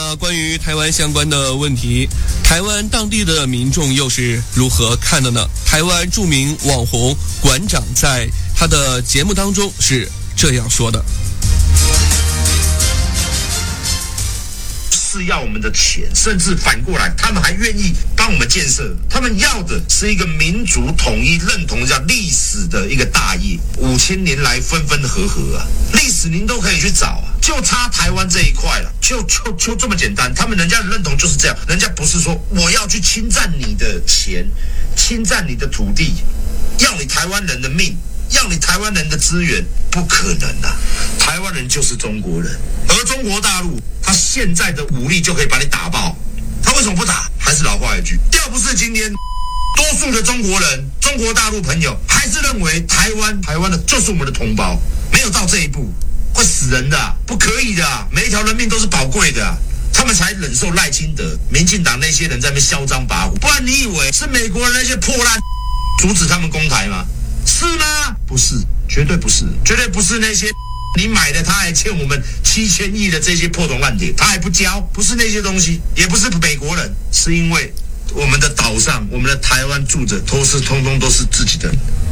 那关于台湾相关的问题，台湾当地的民众又是如何看的呢？台湾著名网红馆长在他的节目当中是这样说的。 是要我们的钱，甚至反过来，他们还愿意帮我们建设。他们要的是一个民族统一，认同叫历史的一个大业。5000年来分分合合啊，历史您都可以去找啊，就差台湾这一块了，就这么简单。他们人家的认同就是这样，人家不是说我要去侵占你的钱，侵占你的土地，要你台湾人的命，要你台湾人的资源，不可能啊！台湾人就是中国人，而中国大陆他现在的武力就可以把你打爆，他为什么不打？还是老话一句，要不是今天多数的中国人、中国大陆朋友还是认为台湾的就是我们的同胞，没有到这一步，会死人的，不可以的，每一条人命都是宝贵的。他们才忍受赖清德、民进党那些人在那边嚣张跋扈，不然你以为是美国人那些破烂阻止他们攻台吗？是吗？不是，绝对不是，绝对不是那些你买的他还欠我们7000亿的这些破铜烂铁，他还不交，不是那些东西，也不是美国人，是因为我们的岛上，我们的台湾住着通通都是自己的